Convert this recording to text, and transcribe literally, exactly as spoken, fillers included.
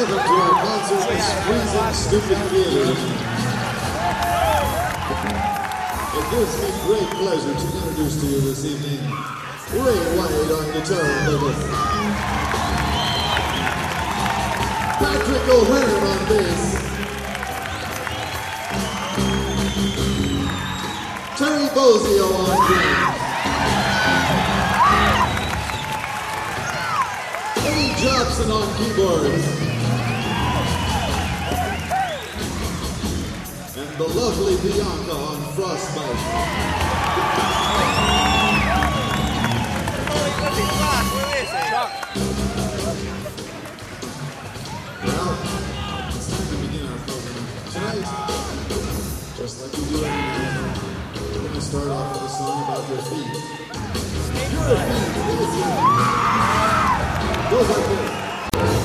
Welcome to our concert of Squeezing Stupid Theater. It gives me great pleasure to introduce to you this evening Ray White on guitar and vocals, Patrick O'Hearn on bass, Terry Bozzio on drums, Eddie Jobson on keyboards, and the lovely Bianca on frostbite.